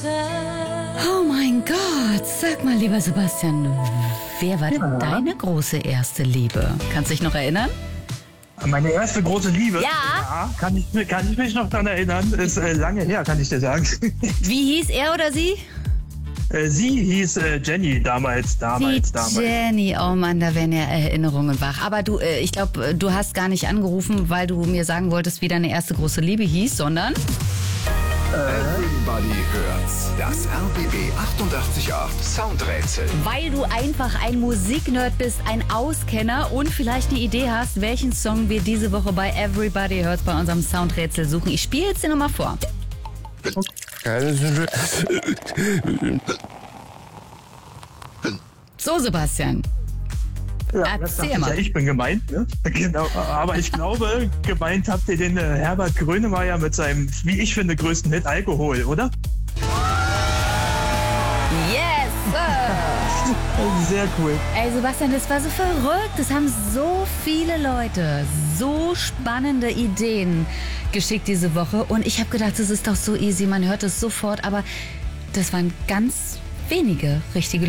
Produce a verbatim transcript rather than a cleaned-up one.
Oh mein Gott, sag mal, lieber Sebastian, wer war denn Ja. deine große erste Liebe? Kannst du dich noch erinnern? Meine erste große Liebe. Ja. Ja, kann ich, kann ich mich noch daran erinnern. Ist äh, lange her, kann ich dir sagen. Wie hieß er oder sie? Äh, Sie hieß äh, Jenny damals, damals, Die damals. Jenny, oh Mann, da werden ja Erinnerungen wach. Aber du, äh, ich glaube, du hast gar nicht angerufen, weil du mir sagen wolltest, wie deine erste große Liebe hieß, sondern... Everybody hört's. Das R B B achtundachtzig Komma acht Soundrätsel. Weil du einfach ein Musiknerd bist, ein Auskenner und vielleicht eine Idee hast, welchen Song wir diese Woche bei Everybody Hurts bei unserem Soundrätsel suchen. Ich spiele jetzt dir nochmal vor. So, Sebastian. Ja, das Erzähl dachte ich, mal. ja, ich bin gemeint. Ne? Genau. Aber ich glaube, gemeint habt ihr den äh, Herbert Grönemeyer mit seinem, wie ich finde, größten Hit Alkohol, oder? Yes, Sir. Sehr cool. Ey, Sebastian, das war so verrückt. Es haben so viele Leute so spannende Ideen geschickt diese Woche. Und ich habe gedacht, das ist doch so easy, man hört es sofort. Aber das waren ganz wenige richtige